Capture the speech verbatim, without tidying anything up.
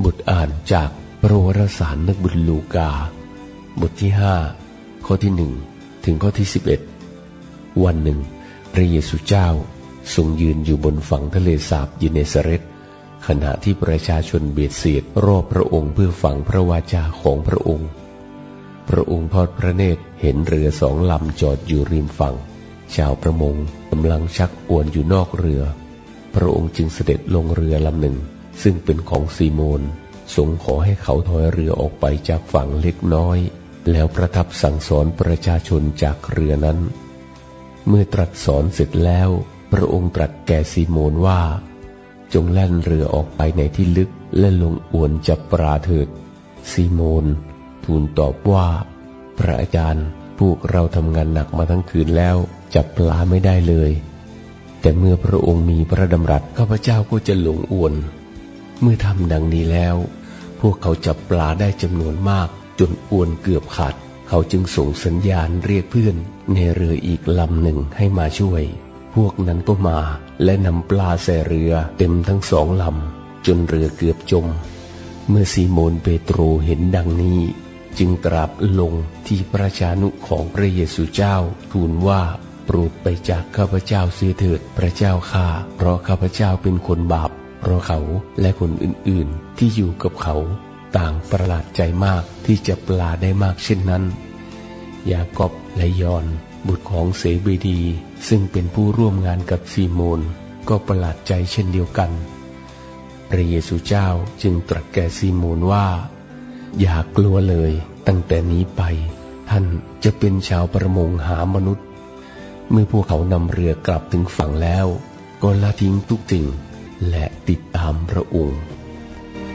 บทอ่านจากพระวารสารนักบุญลูกาบทที่ห้าข้อที่หนึ่งถึงข้อที่สิบเอ็ดวันหนึ่งพระเยซูเจ้าทรงยืนอยู่บนฝั่งทะเลสาบยิเนซาเร็ตขณะที่ประชาชนเบียดเสียดรอบพระองค์เพื่อฟังพระวาจาของพระองค์พระองค์ทอดพระเนตรเห็นเรือสองลำจอดอยู่ริมฝั่งชาวประมงกำลังชักอวนอยู่นอกเรือพระองค์จึงเสด็จลงเรือลำหนึ่งซึ่งเป็นของซีโมนทรงขอให้เขาถอยเรือออกไปจากฝั่งเล็กน้อยแล้วประทับสั่งสอนประชาชนจากเรือนั้นเมื่อตรัสสอนเสร็จแล้วพระองค์ตรัสแก่ซีโมนว่าจงแล่นเรือออกไปในที่ลึกและลงอวนจับปลาเถิดซีโมนทูลตอบว่าพระอาจารย์พวกเราทำงานหนักมาทั้งคืนแล้วจับปลาไม่ได้เลยแต่เมื่อพระองค์มีพระดำรัสข้าพเจ้าก็จะลงอวนเมื่อทำดังนี้แล้วพวกเขาจับปลาได้จำนวนมากจนอวนเกือบขาดเขาจึงส่งสัญญาณเรียกเพื่อนในเรืออีกลำหนึ่งให้มาช่วยพวกนั้นก็มาและนำปลาใส่เรือเต็มทั้งสองลำจนเรือเกือบจมเมื่อซีโมนเปโตรเห็นดังนี้จึงกราบลงที่พระชานุของพระเยซูเจ้าทูลว่าโปรดไปจากข้าพเจ้าเสียเถิดพระเจ้าข้าเพราะข้าพเจ้าเป็นคนบาปเพราะเขาและคนอื่นๆที่อยู่กับเขาต่างประหลาดใจมากที่จะปลาได้มากเช่นนั้นยากอบและยอห์นบุตรของเซเบดีซึ่งเป็นผู้ร่วมงานกับซีโมนก็ประหลาดใจเช่นเดียวกันพระเยซูเจ้าจึงตรัสแก่ซีโมนว่าอย่ากลัวเลยตั้งแต่นี้ไปท่านจะเป็นชาวประมงหามนุษย์เมื่อพวกเขานำเรือกลับถึงฝั่งแล้วก็ละทิ้งทุกสิ่งและติดตามพระองค์